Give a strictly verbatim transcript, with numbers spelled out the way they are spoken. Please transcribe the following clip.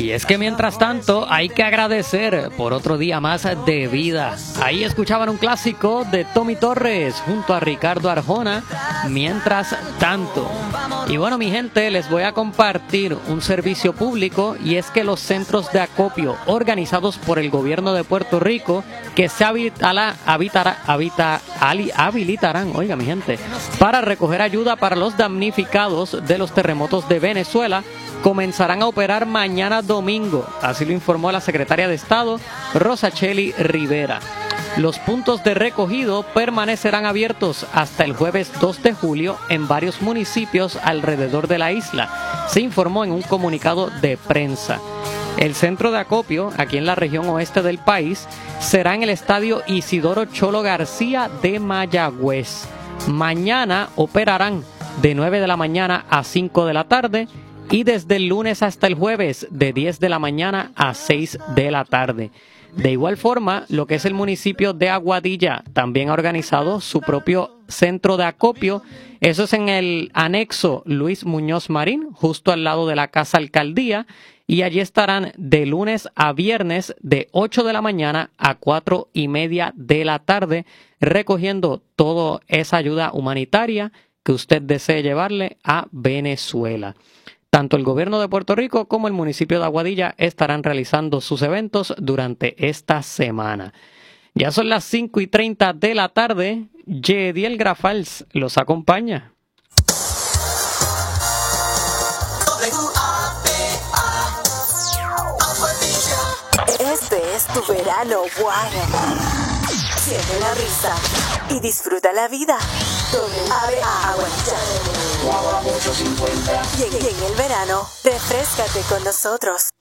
Y es que mientras tanto hay que agradecer por otro día más de vida. Ahí escuchaban un clásico de Tommy Torres junto a Ricardo Arjona, Mientras Tanto. Y bueno, mi gente, les voy a compartir un servicio público, y es que los centros de acopio organizados por el gobierno de Puerto Rico, que se habilitará, habitará, habita, ali, habilitarán, oiga mi gente, para recoger ayuda para los damnificados de los terremotos de Venezuela, comenzarán a operar mañana domingo, así lo informó la secretaria de Estado, Rosachely Rivera. Los puntos de recogido permanecerán abiertos hasta el jueves dos de julio en varios municipios alrededor de la isla, se informó en un comunicado de prensa. El centro de acopio, aquí en la región oeste del país, será en el estadio Isidoro Cholo García de Mayagüez. Mañana operarán de nueve de la mañana a cinco de la tarde y desde el lunes hasta el jueves de diez de la mañana a seis de la tarde. De igual forma, lo que es el municipio de Aguadilla también ha organizado su propio centro de acopio. Eso es en el anexo Luis Muñoz Marín, justo al lado de la Casa Alcaldía, y allí estarán de lunes a viernes de ocho de la mañana a cuatro y media de la tarde, recogiendo toda esa ayuda humanitaria que usted desee llevarle a Venezuela. Tanto el gobierno de Puerto Rico como el municipio de Aguadilla estarán realizando sus eventos durante esta semana. Ya son las cinco y treinta de la tarde. Yediel Grafals los acompaña. Este es tu verano bueno. Siente la risa y disfruta la vida. W A Aguadilla. Y en, y en el verano, refréscate con nosotros.